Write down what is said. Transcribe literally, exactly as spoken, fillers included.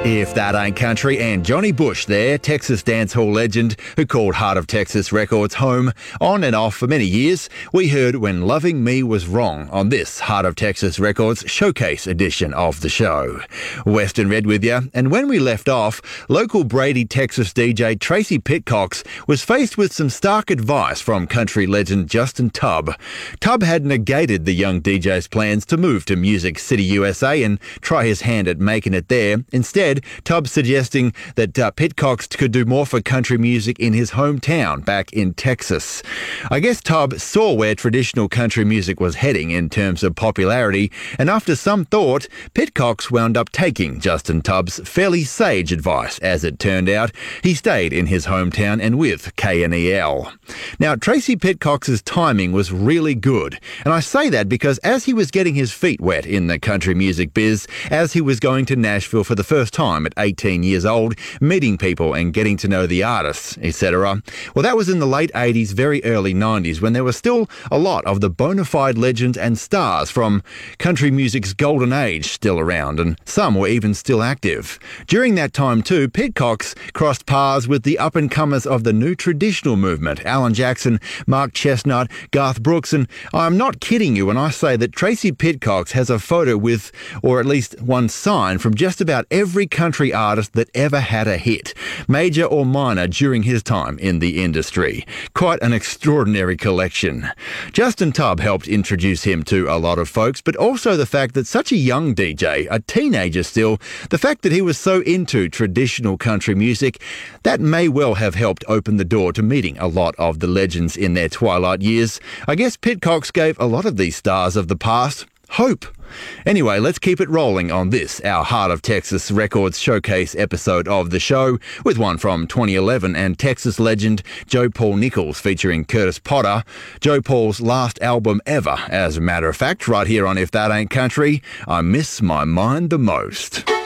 If That Ain't Country, and Johnny Bush there, Texas dancehall legend who called Heart of Texas Records home on and off for many years. We heard When Loving Me Was Wrong on this Heart of Texas Records showcase edition of the show. Western Red with you, and when we left off, local Brady, Texas D J Tracy Pitcox was faced with some stark advice from country legend Justin Tubb. Tubb had negated the young D J's plans to move to Music City, U S A and try his hand at making it there. Instead, Tubb suggesting that uh, Pitcox could do more for country music in his hometown back in Texas. I guess Tubb saw where traditional country music was heading in terms of popularity, and after some thought, Pitcox wound up taking Justin Tubb's fairly sage advice. As it turned out, he stayed in his hometown and with K N E L. Now, Tracy Pitcox's timing was really good, and I say that because as he was getting his feet wet in the country music biz, as he was going to Nashville for the first time at eighteen years old, meeting people and getting to know the artists, et cetera. Well, that was in the late eighties, very early nineties, when there were still a lot of the bona fide legends and stars from country music's golden age still around, and some were even still active. During that time too, Pitcox crossed paths with the up-and-comers of the new traditional movement, Alan Jackson, Mark Chestnut, Garth Brooks, and I'm not kidding you when I say that Tracy Pitcox has a photo with, or at least one sign, from just about every country artist that ever had a hit, major or minor, during his time in the industry. Quite an extraordinary collection. Justin Tubb helped introduce him to a lot of folks, but also the fact that such a young D J, a teenager still, the fact that he was so into traditional country music, that may well have helped open the door to meeting a lot of the legends in their twilight years. I guess Pitcox gave a lot of these stars of the past hope. Anyway, let's keep it rolling on this, our Heart of Texas Records showcase episode of the show, with one from twenty eleven and Texas legend Joe Paul Nichols featuring Curtis Potter, Joe Paul's last album ever, as a matter of fact, right here on If That Ain't Country, I Miss My Mind the Most.